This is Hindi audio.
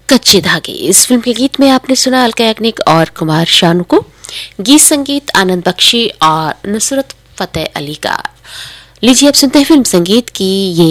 कच्चे धागे इस फिल्म के गीत में आपने सुना अलका याग्निक और कुमार शानू को। गीत संगीत आनंद बख्शी और नुसरत फतेह अली का। लीजिए अब सुनते हैं फिल्म संगीत की ये